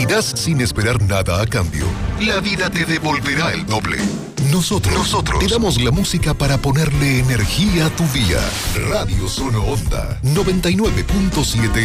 Si das sin esperar nada a cambio, la vida te devolverá el doble. Nosotros te damos la música para ponerle energía a tu día. Radio Sono Onda 99.7